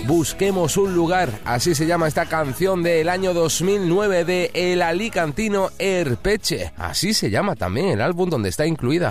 Busquemos un lugar, así se llama esta canción del año 2009 de el alicantino Erpeche. Así se llama también el álbum donde está incluida.